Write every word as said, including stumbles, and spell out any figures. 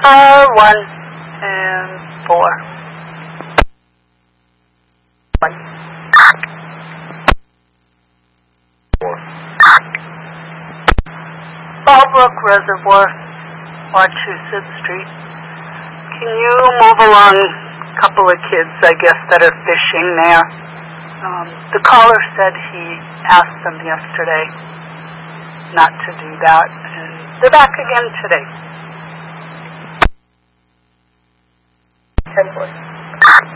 Uh, one and four. One. Four. Ballbrook Reservoir, Wachusett Street. Can you move along a couple of kids, I guess, that are fishing there? Um, the caller said he asked them yesterday not to do that, and they're back again today. ten four.